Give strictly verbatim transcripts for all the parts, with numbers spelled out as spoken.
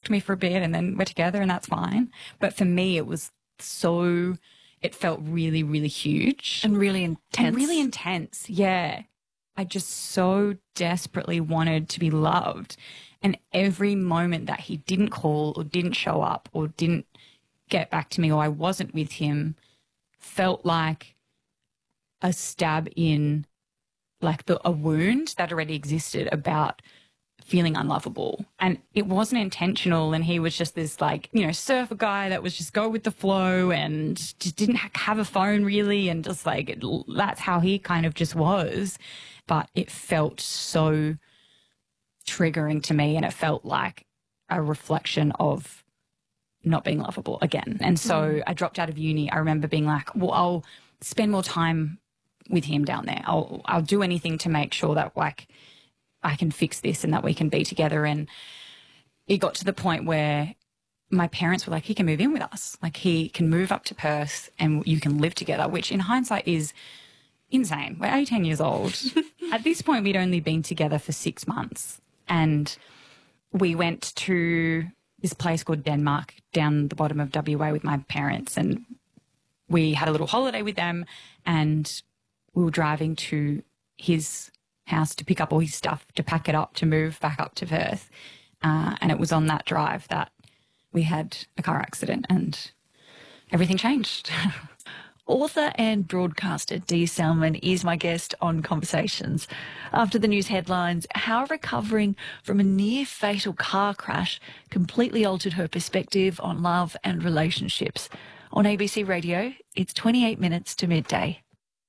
to me for a bit and then we're together and that's fine. But for me, it was so, it felt really, really huge. And really intense. And really intense, yeah. I just so desperately wanted to be loved. And every moment that he didn't call or didn't show up or didn't get back to me or I wasn't with him felt like a stab in, like the, a wound that already existed about feeling unlovable. And it wasn't intentional, and he was just this, like, you know, surfer guy that was just go with the flow and just didn't ha- have a phone really, and just like it, that's how he kind of just was. But it felt so triggering to me, and it felt like a reflection of not being lovable again. And so mm. I dropped out of uni. I remember being like, well, I'll spend more time with him down there. I'll I'll do anything to make sure that, like, I can fix this and that we can be together. And it got to the point where my parents were like, he can move in with us. Like, he can move up to Perth and you can live together, which in hindsight is insane. We're eighteen years old. At this point, we'd only been together for six months. And we went to this place called Denmark down the bottom of W A with my parents, and we had a little holiday with them, and we were driving to his house to pick up all his stuff, to pack it up, to move back up to Perth. Uh, and it was on that drive that we had a car accident and everything changed. Author and broadcaster Dee Salmon is my guest on Conversations. After the news headlines, how recovering from a near-fatal car crash completely altered her perspective on love and relationships. On A B C Radio, it's twenty-eight minutes to midday.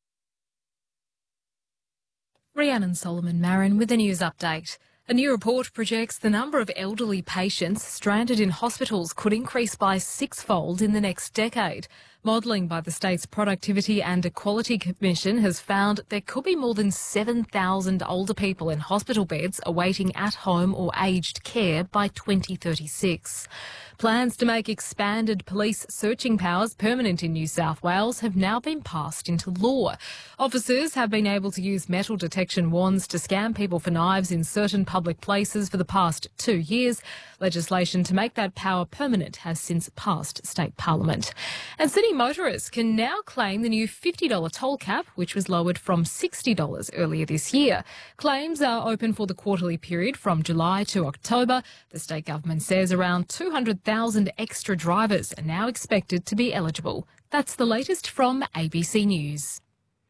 Rhiannon Solomon Marin with a news update. A new report projects the number of elderly patients stranded in hospitals could increase by sixfold in the next decade. Modelling by the state's Productivity and Equality Commission has found there could be more than seven thousand older people in hospital beds awaiting at-home or aged care by twenty thirty-six. Plans to make expanded police searching powers permanent in New South Wales have now been passed into law. Officers have been able to use metal detection wands to scan people for knives in certain public places for the past two years. Legislation to make that power permanent has since passed state parliament. And city motorists can now claim the new fifty dollars toll cap, which was lowered from sixty dollars earlier this year. Claims are open for the quarterly period from July to October. The state government says around two hundred thousand extra drivers are now expected to be eligible. That's the latest from A B C News.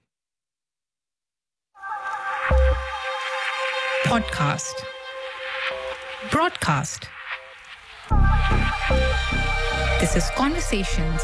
Podcast. Broadcast. This is Conversations.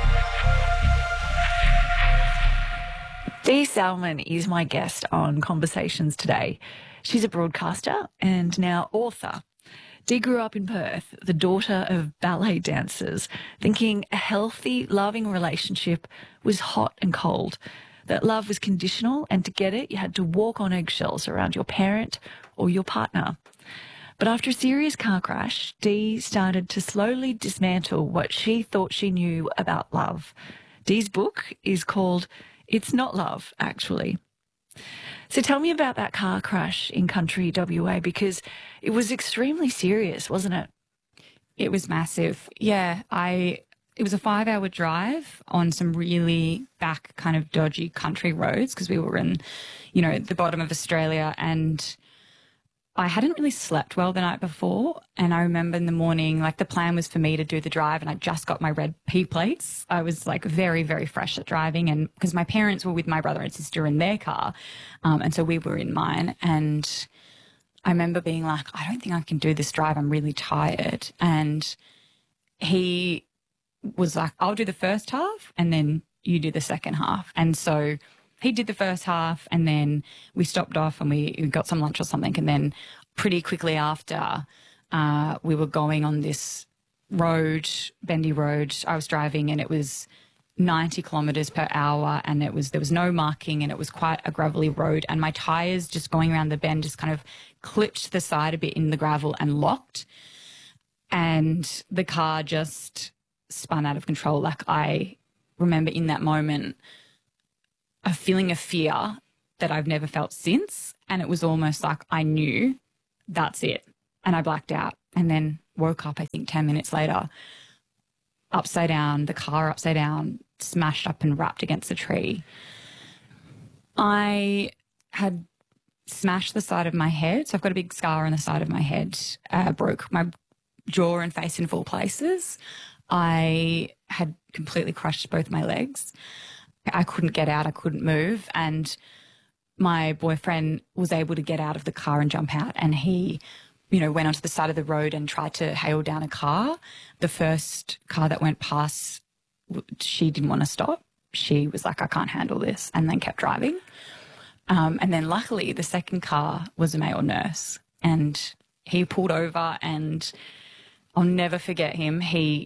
Dee Salmon is my guest on Conversations today. She's a broadcaster and now author. Dee grew up in Perth, the daughter of ballet dancers, thinking a healthy, loving relationship was hot and cold, that love was conditional, and to get it, you had to walk on eggshells around your parent or your partner. But after a serious car crash, Dee started to slowly dismantle what she thought she knew about love. Dee's book is called It's Not Love, Actually. So tell me about that car crash in country W A, because it was extremely serious, wasn't it? It was massive. Yeah, I. It was a five-hour drive on some really back kind of dodgy country roads because we were in, you know, the bottom of Australia, and I hadn't really slept well the night before. And I remember in the morning, like, the plan was for me to do the drive, and I just got my red P plates. I was like very, very fresh at driving, and because my parents were with my brother and sister in their car, um, and so we were in mine. And I remember being like, I don't think I can do this drive. I'm really tired. And he was like, I'll do the first half and then you do the second half. And so he did the first half, and then we stopped off and we, we got some lunch or something. And then pretty quickly after, uh, we were going on this road, bendy road. I was driving, and it was ninety kilometres per hour, and it was there was no marking, and it was quite a gravelly road. And my tyres just going around the bend just kind of clipped to the side a bit in the gravel and locked. And the car just spun out of control. Like, I remember in that moment a feeling of fear that I've never felt since. And it was almost like I knew that's it. And I blacked out. and then woke up, I think, ten minutes later, upside down, the car upside down, smashed up and wrapped against a tree. I had smashed the side of my head. So I've got a big scar on the side of my head. Uh, broke my jaw and face in four places. I had completely crushed both my legs. I couldn't get out. I couldn't move. And my boyfriend was able to get out of the car and jump out. And he, you know, went onto the side of the road and tried to hail down a car. The first car that went past, she didn't want to stop. She was like, I can't handle this, and then kept driving. Um, and then luckily the second car was a male nurse, and he pulled over, and I'll never forget him. He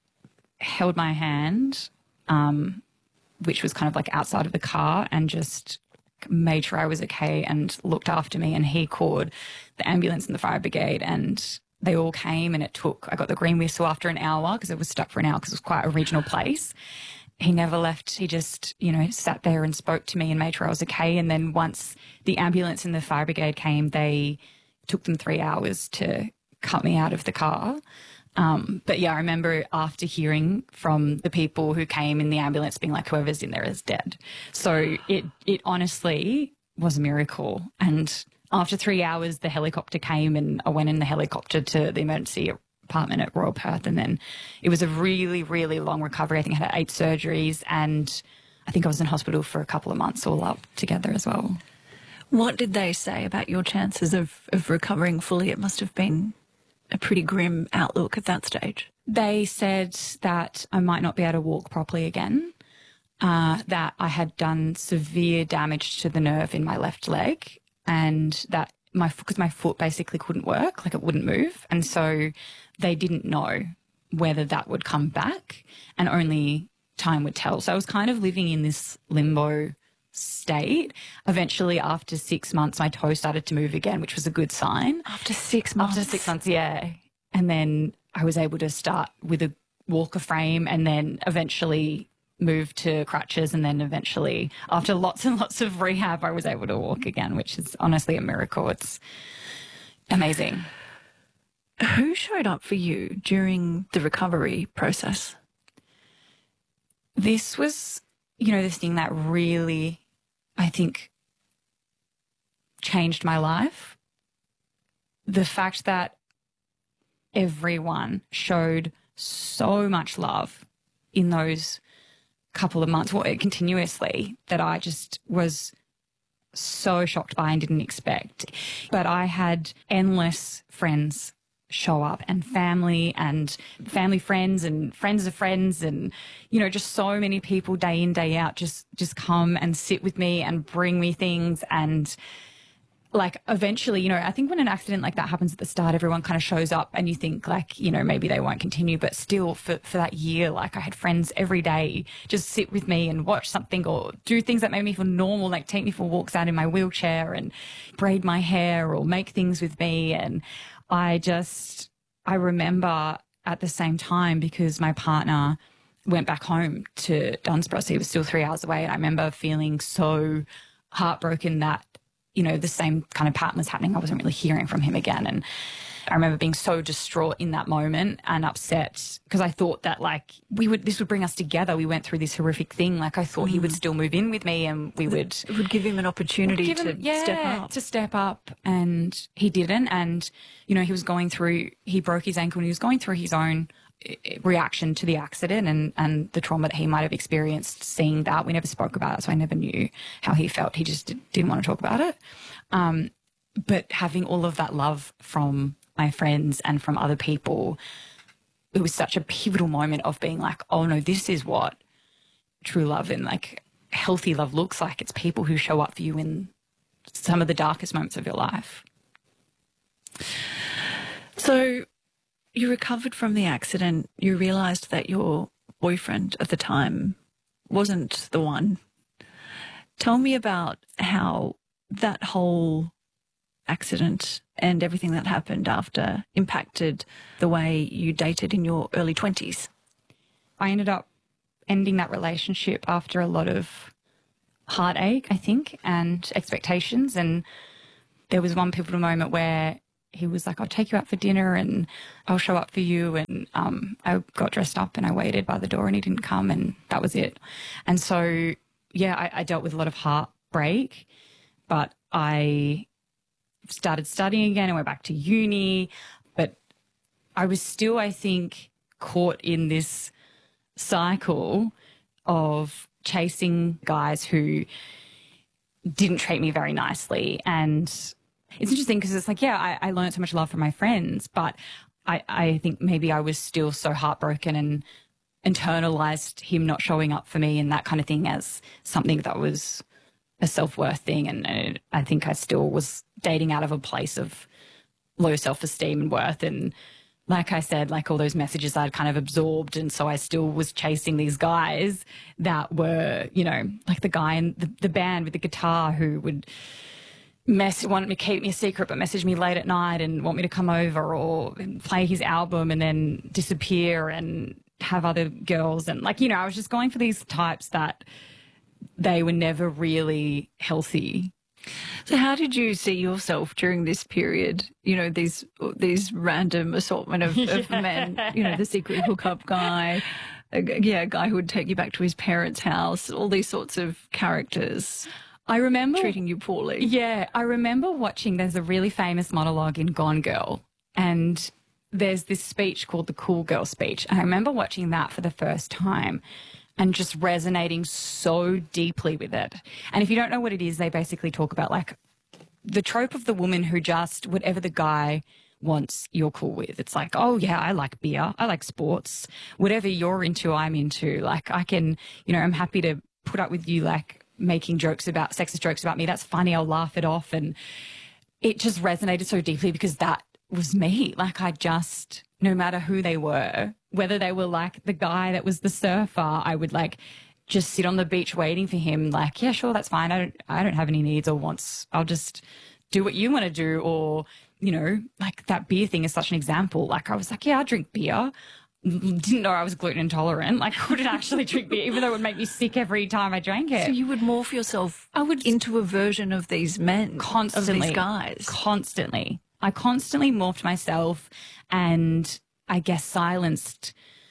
held my hand, um, which was kind of like outside of the car, and just made sure I was okay and looked after me. And he called the ambulance and the fire brigade, and they all came, and it took, I got the green whistle after an hour because it was stuck for an hour because it was quite a regional place. He never left. He just, you know, sat there and spoke to me and made sure I was okay. And then once the ambulance and the fire brigade came, they took them three hours to cut me out of the car. Um, but yeah, I remember after hearing from the people who came in the ambulance being like, whoever's in there is dead. So it, it honestly was a miracle. And after three hours, the helicopter came, and I went in the helicopter to the emergency department at Royal Perth. And then it was a really, really long recovery. I think I had eight surgeries, and I think I was in hospital for a couple of months all up together as well. What did they say about your chances of, of recovering fully? It must have been a pretty grim outlook at that stage. They said that I might not be able to walk properly again, uh, that I had done severe damage to the nerve in my left leg, and that my, because my foot basically couldn't work, like it wouldn't move. And so they didn't know whether that would come back, and only time would tell. So I was kind of living in this limbo state. Eventually, after six months, my toe started to move again, which was a good sign. After six months? After six months, yeah. And then I was able to start with a walker frame, and then eventually move to crutches, and then eventually, after lots and lots of rehab, I was able to walk again, which is honestly a miracle. It's amazing. Who showed up for you during the recovery process? This was, you know, this thing that really, I think, changed my life. The fact that everyone showed so much love in those couple of months, well, continuously, that I just was so shocked by and didn't expect. But I had endless friends show up, and family and family friends and friends of friends, and, you know, just so many people day in, day out just, just come and sit with me and bring me things. And like eventually, you know, I think when an accident like that happens at the start, everyone kind of shows up and you think like, you know, maybe they won't continue. But still for, for that year, like I had friends every day just sit with me and watch something or do things that made me feel normal, like take me for walks out in my wheelchair and braid my hair or make things with me. And I just, I remember at the same time, because my partner went back home to Dunsborough, so he was still three hours away. And I remember feeling so heartbroken that, you know, the same kind of pattern was happening. I wasn't really hearing from him again. And I remember being so distraught in that moment and upset because I thought that like we would, this would bring us together. We went through this horrific thing. Like I thought mm. he would still move in with me and we would. It would give him an opportunity to him, yeah, step up. to step up. And he didn't. And, you know, he was going through, he broke his ankle and he was going through his own reaction to the accident and, and the trauma that he might have experienced seeing that. We never spoke about it, so I never knew how he felt. He just did, didn't want to talk about it. Um, but having all of that love from my friends and from other people, it was such a pivotal moment of being like, oh no, this is what true love and like healthy love looks like. It's people who show up for you in some of the darkest moments of your life. So you recovered from the accident. You realised that your boyfriend at the time wasn't the one. Tell me about how that whole accident and everything that happened after impacted the way you dated in your early twenties. I ended up ending that relationship after a lot of heartache, I think, and expectations. And there was one pivotal moment where he was like, I'll take you out for dinner and I'll show up for you. And um, I got dressed up and I waited by the door and he didn't come, and that was it. And so, yeah, I, I dealt with a lot of heartbreak, but I started studying again and went back to uni. But I was still, I think, caught in this cycle of chasing guys who didn't treat me very nicely. And it's interesting because it's like, yeah, I, I learned so much love from my friends, but I, I think maybe I was still so heartbroken and internalized him not showing up for me and that kind of thing as something that was a self-worth thing. And uh, I think I still was dating out of a place of low self-esteem and worth. And like I said, like all those messages I'd kind of absorbed. And so I still was chasing these guys that were, you know, like the guy in the, the band with the guitar who would mess wanted me to keep me a secret but message me late at night and want me to come over or play his album and then disappear and have other girls. And like, you know, I was just going for these types that they were never really healthy. So how did you see yourself during this period? You know, these these random assortment of, of yeah. men, you know, the secret hookup guy, a, yeah, a guy who would take you back to his parents' house, all these sorts of characters. I remember treating you poorly. Yeah, I remember watching, there's a really famous monologue in Gone Girl, and there's this speech called the Cool Girl speech. And I remember watching that for the first time and just resonating so deeply with it. And if you don't know what it is, they basically talk about like the trope of the woman who just, whatever the guy wants, you're cool with. It's like, oh yeah, I like beer, I like sports, whatever you're into, I'm into. Like I can, you know, I'm happy to put up with you like making jokes about, sexist jokes about me. That's funny, I'll laugh it off. And it just resonated so deeply because that was me. Like I just, no matter who they were, whether they were like the guy that was the surfer, I would like just sit on the beach waiting for him. Like, yeah, sure, that's fine. I don't, I don't have any needs or wants. I'll just do what you want to do. Or, you know, like that beer thing is such an example. Like I was like, yeah, I drink beer. Didn't know I was gluten intolerant. Like couldn't actually drink beer, even though it would make me sick every time I drank it. So you would morph yourself I would into a version of these men, constantly, of these guys. Constantly. I constantly morphed myself and I guess silenced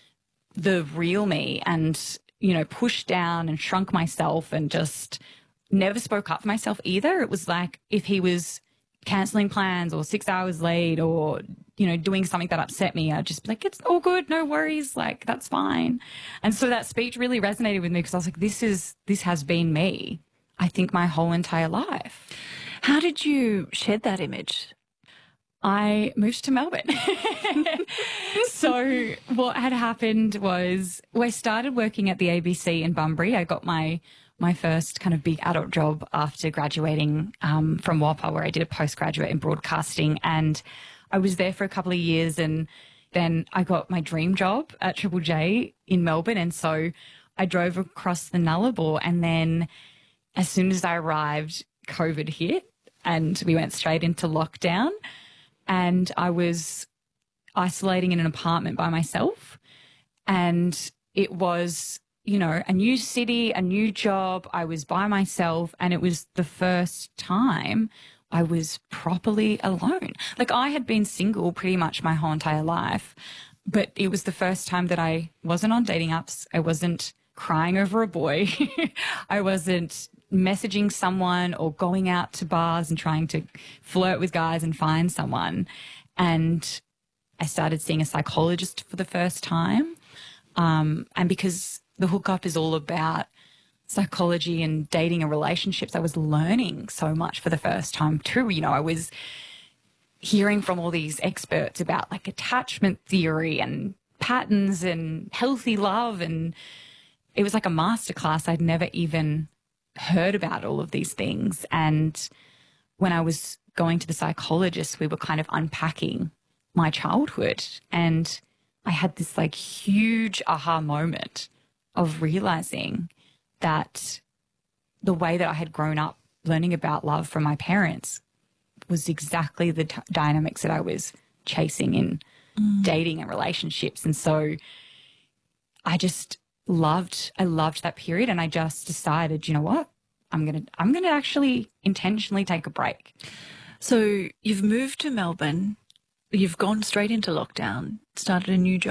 the real me and, you know, pushed down and shrunk myself and just never spoke up for myself either. It was like if he was cancelling plans or six hours late or, you know, doing something that upset me, I'd just be like, it's all good, no worries, like that's fine. And so that speech really resonated with me because I was like, this is, this has been me, I think, my whole entire life. How did you shed that image? I moved to Melbourne. So what had happened was I started working at the A B C in Bunbury. I got my my first kind of big adult job after graduating um, from W A P A, where I did a postgraduate in broadcasting. And I was there for a couple of years and then I got my dream job at Triple J in Melbourne. And so I drove across the Nullarbor, and then as soon as I arrived, COVID hit and we went straight into lockdown. And I was isolating in an apartment by myself. And it was, you know, a new city, a new job. I was by myself. And it was the first time I was properly alone. Like I had been single pretty much my whole entire life. But it was the first time that I wasn't on dating apps. I wasn't crying over a boy. I wasn't messaging someone or going out to bars and trying to flirt with guys and find someone. And I started seeing a psychologist for the first time. Um, and because the hookup is all about psychology and dating and relationships, I was learning so much for the first time too. You know, I was hearing from all these experts about like attachment theory and patterns and healthy love. And it was like a masterclass. I'd never even heard about all of these things. And when I was going to the psychologist, we were kind of unpacking my childhood. And I had this like huge aha moment of realizing that the way that I had grown up learning about love from my parents was exactly the t- dynamics that I was chasing in mm. dating and relationships. And so I just loved, I loved that period. And I just decided, you know what, I'm going to, I'm going to actually intentionally take a break. So you've moved to Melbourne, you've gone straight into lockdown, started a new job.